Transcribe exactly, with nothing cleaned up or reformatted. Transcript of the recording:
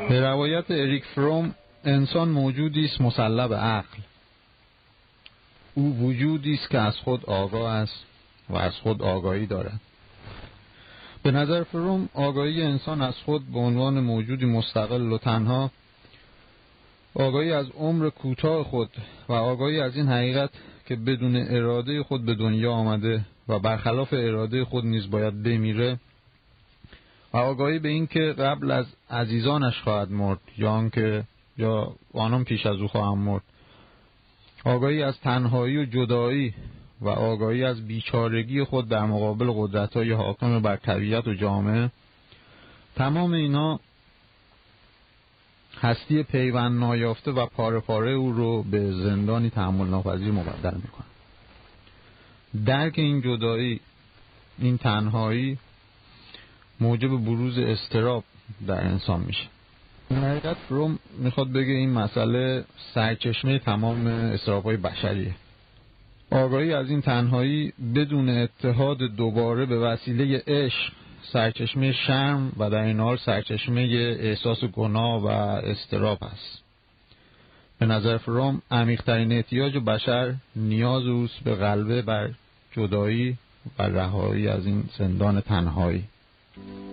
به روایت اریک فروم انسان موجودی است مسلح به عقل. او وجودی است که از خود آگاه است و از خود آگاهی دارد. به نظر فروم آگاهی انسان از خود به عنوان موجودی مستقل و تنها، آگاهی از عمر کوتاه خود و آگاهی از این حقیقت که بدون اراده خود به دنیا آمده و برخلاف اراده خود نیز باید بمیره، و آگاهی به این که قبل از عزیزانش خواهد مرد یا آنکه یا آنان پیش از او خواهند مرد، آگاهی از تنهایی و جدایی و آگاهی از بیچارگی خود در مقابل قدرت‌های حاکم بر طبیعت و جامعه، تمام اینا هستی پیوند نایافته و پاره پاره او رو به زندانی تحمل ناپذیر مبدل میکنه. درک این جدایی، این تنهایی موجب بروز اضطراب در انسان میشه. در حقیقت فروم میخواد بگه این مسئله سرچشمه تمام اضطراب‌های بشریه. آگاهی از این تنهایی بدون اتحاد دوباره به وسیله عشق سرچشمه شرم و در این حال سرچشمه احساس گناه و اضطراب است. به نظر فروم عمیق‌ترین احتیاج بشر نیاز اوست به غلبه بر جدایی و رهایی از این زندان تنهایی.